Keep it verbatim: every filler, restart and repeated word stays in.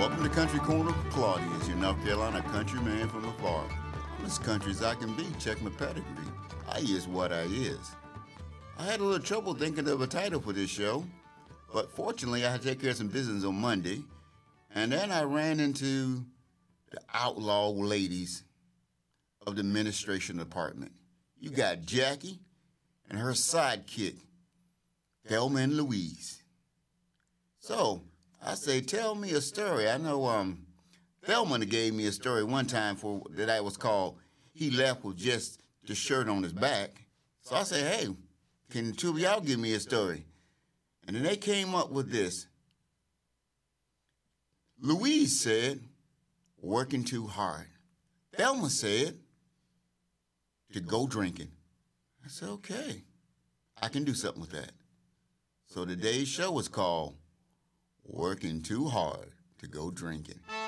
Welcome to Country Corner with Claudius, your North Carolina country man from afar. I'm as country as I can be. Check my pedigree. I is what I is. I had a little trouble thinking of a title for this show, but fortunately I had to take care of some business on Monday, and then I ran into the outlaw ladies of the administration department. You got Jackie and her sidekick, Thelma and Louise. So I say, tell me a story. I know um, Thelma gave me a story one time for that I was called He Left with Just the Shirt on His Back. So I say, hey, can the two of y'all give me a story? And then they came up with this. Louise said, working too hard. Thelma said, to go drinking. I said, okay, I can do something with that. So today's show was called Working Too Hard to Go Drinking.